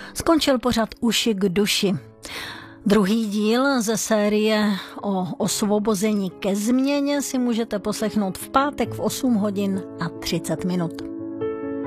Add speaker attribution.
Speaker 1: Skončil pořad Uši k duši. Druhý díl ze série o osvobození ke změně si můžete poslechnout v pátek v 8 hodin a 30 minut.